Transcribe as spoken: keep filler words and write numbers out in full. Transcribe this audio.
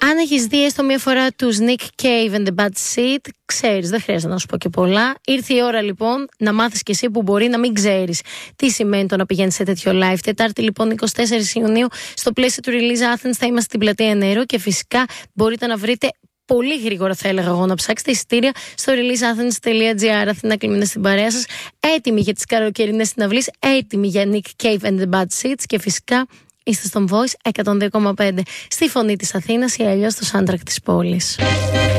Αν έχεις δει έστω μία φορά τους Nick Cave and the Bad Seed, ξέρεις, δεν χρειάζεται να σου πω και πολλά. Ήρθε η ώρα λοιπόν να μάθεις κι εσύ που μπορεί να μην ξέρεις τι σημαίνει το να πηγαίνεις σε τέτοιο live. Τετάρτη λοιπόν εικοστή τέταρτη Ιουνίου στο πλαίσιο του Release Athens θα είμαστε στην πλατεία Νερό και φυσικά μπορείτε να βρείτε πολύ γρήγορα, θα έλεγα εγώ, να ψάξετε εισιτήρια στο releaseathens τελεία gr. Αθήνα Κλιμίνα στην παρέα σας, έτοιμοι για τις καλοκαιρινές συναυλίες, έτοιμοι για Nick Cave and the Bad Seeds και φυσικά είστε στον Voice εκατόν δύο κόμμα πέντε, στη φωνή της Αθήνας ή αλλιώς στο soundtrack της πόλης.